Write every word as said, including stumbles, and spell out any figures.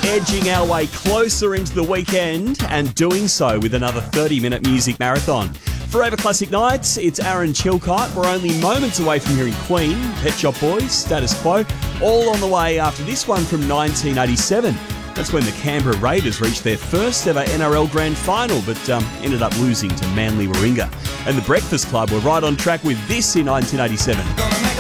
edging our way closer into the weekend and doing so with another thirty-minute music marathon. Forever Classic Nights, it's Aaron Chilcott. We're only moments away from hearing Queen, Pet Shop Boys, Status Quo, all on the way after this one from nineteen eighty-seven. That's when the Canberra Raiders reached their first ever N R L Grand Final, but um, ended up losing to Manly Warringah. And the Breakfast Club were right on track with this in nineteen eighty-seven.